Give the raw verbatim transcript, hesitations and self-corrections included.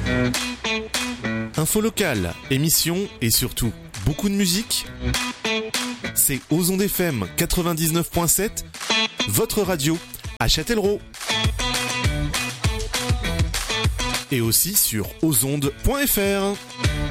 Info locale, émissions et surtout beaucoup de musique. C'est Aux Ondes F M quatre-vingt-dix-neuf virgule sept, votre radio à Châtellerault. Et aussi sur aux ondes point f r.